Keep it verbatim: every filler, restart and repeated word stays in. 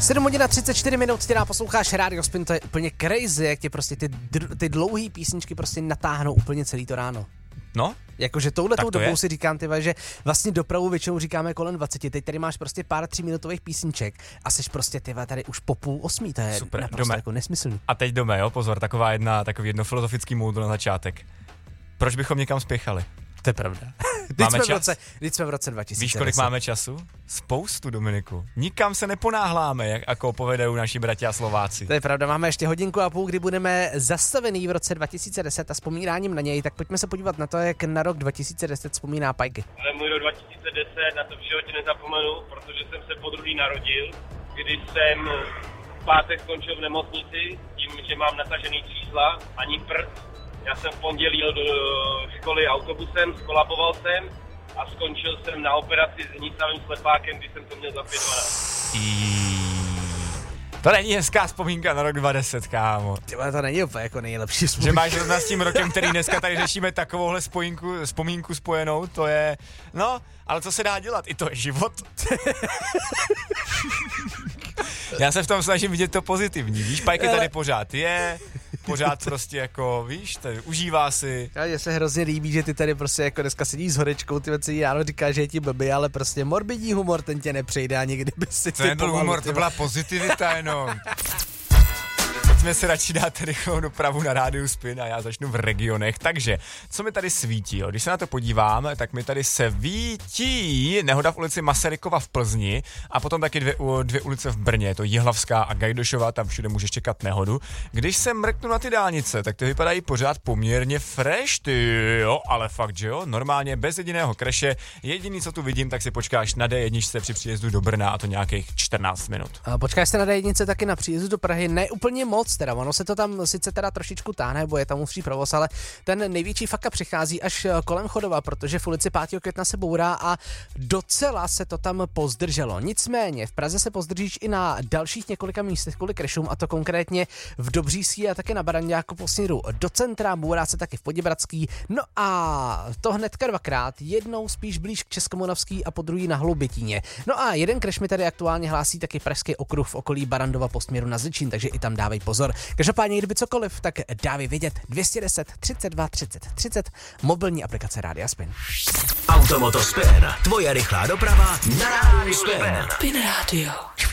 sedm hodin a třicet čtyři minut, ty nám posloucháš Radio Spin, to je úplně crazy, jak tě prostě ty, dr- ty dlouhý písničky prostě natáhnou úplně celý to ráno. No? Jakože touhletou dobou je. si říkám, tyva, že vlastně dopravu většinou říkáme kolem dvacet, teď tady máš prostě pár tříminutových písniček a seš prostě tyva tady už po půl osmí, to je super, naprosto jdeme. jako nesmyslný. A teď jdeme, jo, pozor, taková jedna, takový jedno filozofický moudro na začátek. Proč bychom někam spěchali? To je pravda. Teď Máme jsme, v čas? roce, teď jsme v roce dva tisíce deset. Víš, kolik máme času? Spoustu, Dominiku. Nikam se neponáhláme, jak jako povedou naši bratia a Slováci. To je pravda, máme ještě hodinku a půl, kdy budeme zastavený v roce dva tisíce deset a vzpomínáním na něj, tak pojďme se podívat na to, jak na rok dva tisíce deset vzpomíná Pajky. Ale můj rok dva tisíce deset, na to v životě nezapomenu, protože jsem se podruhý narodil, kdy jsem v pátek skončil v nemocnici, tím, že mám natažený čísla, ani prd. Já jsem v pondělí jel do školy autobusem, skolaboval jsem a skončil jsem na operaci s hnisavým slepákem, když jsem to měl za pět dvanáct. To není hezká vzpomínka na rok dva tisíce deset, kámo. Tyhle, to není úplně jako nejlepší vzpomínka. Že máš zrovna s tím rokem, který dneska tady řešíme, takovouhle spojinku, vzpomínku spojenou, to je, no, ale co se dá dělat, i to je život. Já se v tom snažím vidět to pozitivní, víš, Pajky tady pořád je, pořád prostě jako, víš, tady užívá si. Mně se hrozně líbí, že ty tady prostě jako dneska sedíš s horečkou, ty věci ráno říkáš, že je ti blbý, ale prostě morbidní humor, ten tě nepřejde a nikdy by si To nebyl humor, to byla pozitivita jenom. Pojďme si radši dát rychlou dopravu na rádiu Spin a já začnu v regionech. Takže, co mi tady svítí? Jo? Když se na to podívám, tak mi tady svítí nehoda v ulici Masarykova v Plzni a potom taky dvě, dvě ulice v Brně, to Jihlavská a Gajdošova, tam všude můžeš čekat nehodu. Když se mrknu na ty dálnice, tak ty vypadají pořád poměrně fresh, ty jo, ale fakt, že jo, normálně bez jediného kreše. Jediný, co tu vidím, tak si počkáš na dé jedna při příjezdu do Brna a to nějakých čtrnáct minut. A počkáš se na dé jedna taky na příjezdu do Prahy, ne úplně moc teda, ono se to tam sice teda trošičku táhne, bo je tam ústří provoz, ale ten největší faka přichází až kolem Chodova, protože v ulici pátého května se bourá a docela se to tam pozdrželo. Nicméně v Praze se pozdržíš i na dalších několika místech kvůli crashům, a to konkrétně v Dobříží a také na Baranďáku po směru do centra, bourá se taky v Poděbradský. No a to hnedka dvakrát, jednou spíš blíž k Českomoravský a po druhý na Hloubětíně. No a jeden crash mi tady aktuálně hlásí taky pražský okruh v okolí Barandova po směru na Zličín, takže i tam dávej pozor. Každopádně, kdyby cokoliv, tak dávej vědět dvě stě deset třicet dva třicet třicet, mobilní aplikace Rádia Spin. Automoto Spin, tvoje rychlá doprava na Rádiu Spin. Spin Radio.